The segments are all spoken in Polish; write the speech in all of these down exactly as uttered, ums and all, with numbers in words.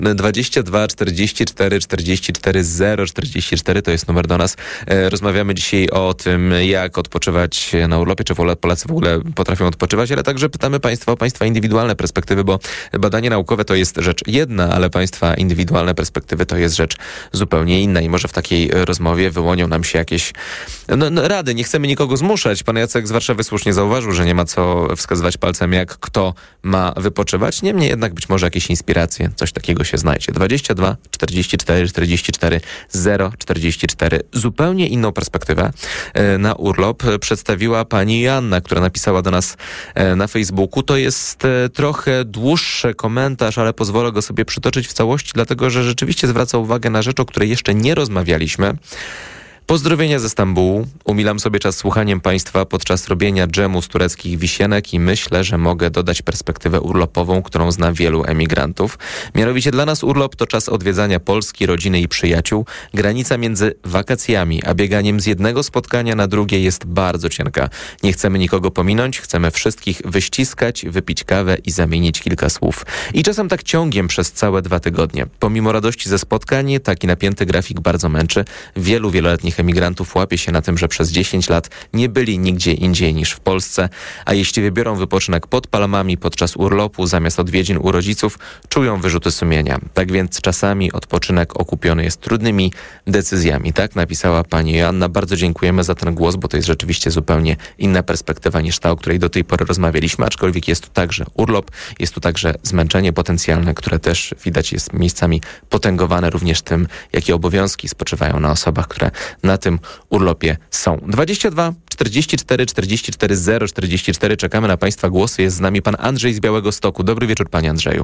dwadzieścia dwa czterdzieści cztery czterdzieści cztery zero czterdzieści cztery to jest numer do nas. Rozmawiamy dzisiaj o tym, jak odpoczywać na urlopie, czy Polacy w ogóle potrafią odpoczywać, ale także pytamy Państwa o Państwa indywidualne perspektywy, bo badanie naukowe to jest rzecz jedna, ale Państwa indywidualne perspektywy to jest rzecz zupełnie inna i może w takiej rozmowie wyłonią nam się jakieś no, no, rady. Nie chcemy nikogo zmuszać. Pan Jacek z Warszawy słusznie zauważył, że nie ma co wskazywać palcem, jak kto ma wypoczywać. Niemniej jednak być może jakieś inspiracje, coś takiego się znajdzie. dwadzieścia dwa czterdzieści cztery czterdzieści cztery zero czterdzieści cztery. Zupełnie inną perspektywę na urlop przedstawiła pani Joanna, która napisała do nas na Facebooku. To jest trochę dłuższy komentarz, ale pozwolę go sobie przytoczyć w całości, dlatego że rzeczywiście zwraca uwagę na rzecz, o której jeszcze nie rozmawialiśmy. Pozdrowienia ze Stambułu. Umilam sobie czas słuchaniem Państwa podczas robienia dżemu z tureckich wisienek i myślę, że mogę dodać perspektywę urlopową, którą zna wielu emigrantów. Mianowicie dla nas urlop to czas odwiedzania Polski, rodziny i przyjaciół. Granica między wakacjami a bieganiem z jednego spotkania na drugie jest bardzo cienka. Nie chcemy nikogo pominąć, chcemy wszystkich wyściskać, wypić kawę i zamienić kilka słów. I czasem tak ciągiem przez całe dwa tygodnie. Pomimo radości ze spotkań, taki napięty grafik bardzo męczy. Wielu wieloletnich emigrantów łapie się na tym, że przez dziesięć lat nie byli nigdzie indziej niż w Polsce, a jeśli wybiorą wypoczynek pod Palmami podczas urlopu zamiast odwiedzin u rodziców, czują wyrzuty sumienia. Tak więc czasami odpoczynek okupiony jest trudnymi decyzjami. Tak napisała pani Joanna. Bardzo dziękujemy za ten głos, bo to jest rzeczywiście zupełnie inna perspektywa niż ta, o której do tej pory rozmawialiśmy, aczkolwiek jest tu także urlop, jest tu także zmęczenie potencjalne, które też widać jest miejscami potęgowane również tym, jakie obowiązki spoczywają na osobach, które na tym urlopie są. dwadzieścia dwa czterdzieści cztery czterdzieści cztery zero czterdzieści cztery. Czekamy na Państwa głosy. Jest z nami pan Andrzej z Białegostoku. Dobry wieczór, panie Andrzeju.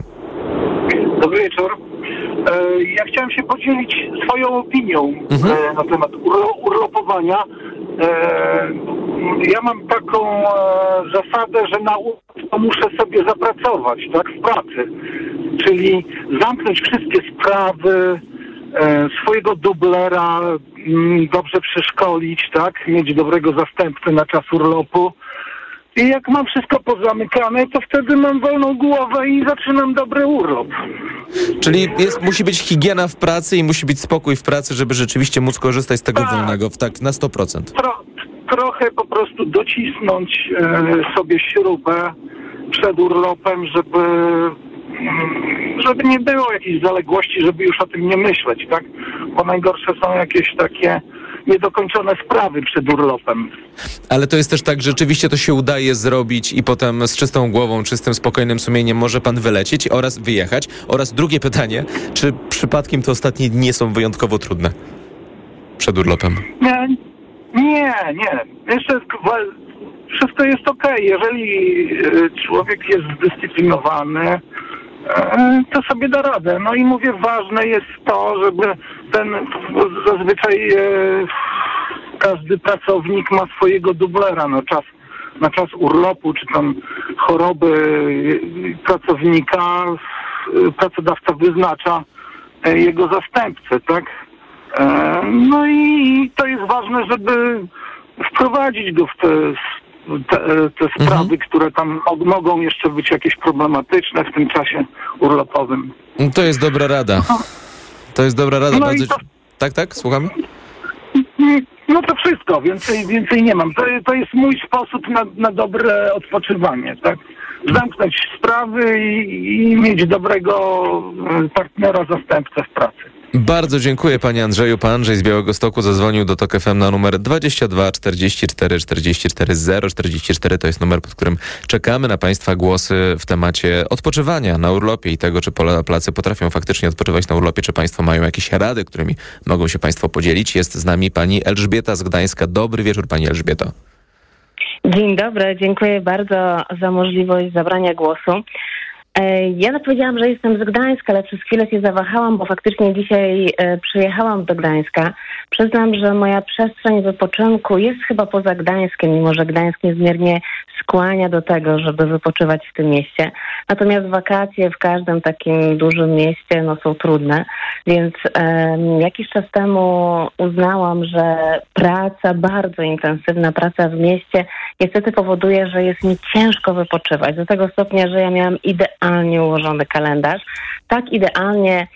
Dobry wieczór. E, ja chciałem się podzielić swoją opinią mhm. e, na temat urlo- urlopowania. E, ja mam taką e, zasadę, że na urlop to muszę sobie zapracować, tak, w pracy. Czyli zamknąć wszystkie sprawy, e, swojego dublera m, dobrze przeszkolić, tak, mieć dobrego zastępcę na czas urlopu. I jak mam wszystko pozamykane, to wtedy mam wolną głowę i zaczynam dobry urlop. Czyli jest, musi być higiena w pracy i musi być spokój w pracy, żeby rzeczywiście móc korzystać z tego tak, wolnego, tak na sto procent. Tro, trochę po prostu docisnąć e, sobie śrubę przed urlopem, żeby, żeby nie było jakichś zaległości, żeby już o tym nie myśleć, tak? Bo najgorsze są jakieś takie niedokończone sprawy przed urlopem. Ale to jest też tak, że rzeczywiście to się udaje zrobić i potem z czystą głową, czystym, spokojnym sumieniem może pan wylecieć oraz wyjechać. Oraz drugie pytanie, czy przypadkiem te ostatnie dni są wyjątkowo trudne przed urlopem? Nie, nie, nie. Jeszcze wszystko jest okej. Jeżeli człowiek jest zdyscyplinowany, to sobie da radę. No i mówię, ważne jest to, żeby ten zazwyczaj e, każdy pracownik ma swojego dublera na czas, na czas urlopu, czy tam choroby pracownika, pracodawca wyznacza jego zastępcę, tak? E, no i to jest ważne, żeby wprowadzić go w te Te, te sprawy, mhm. które tam mogą jeszcze być jakieś problematyczne w tym czasie urlopowym. To jest dobra rada. To jest dobra rada. No Bardzo... to... Tak, tak? Słuchamy? No to wszystko. Więcej, więcej nie mam. To, to jest mój sposób na, na dobre odpoczywanie, tak? Zamknąć sprawy i, i mieć dobrego partnera, zastępcę w pracy. Bardzo dziękuję panie Andrzeju. Pan Andrzej z Białegostoku zadzwonił do Tok F M na numer dwadzieścia dwa czterdzieści cztery czterdzieści cztery zero czterdzieści cztery. To jest numer, pod którym czekamy na Państwa głosy w temacie odpoczywania na urlopie i tego, czy Polacy potrafią faktycznie odpoczywać na urlopie, czy Państwo mają jakieś rady, którymi mogą się Państwo podzielić. Jest z nami pani Elżbieta z Gdańska. Dobry wieczór, pani Elżbieto. Dzień dobry, dziękuję bardzo za możliwość zabrania głosu. Ja powiedziałam, że jestem z Gdańska, ale przez chwilę się zawahałam, bo faktycznie dzisiaj e, przyjechałam do Gdańska. Przyznam, że moja przestrzeń wypoczynku jest chyba poza Gdańskiem, mimo że Gdańsk niezmiernie skłania do tego, żeby wypoczywać w tym mieście. Natomiast wakacje w każdym takim dużym mieście no, są trudne, więc um, jakiś czas temu uznałam, że praca, bardzo intensywna praca w mieście niestety powoduje, że jest mi ciężko wypoczywać. Do tego stopnia, że ja miałam idealnie ułożony kalendarz. Tak idealnie,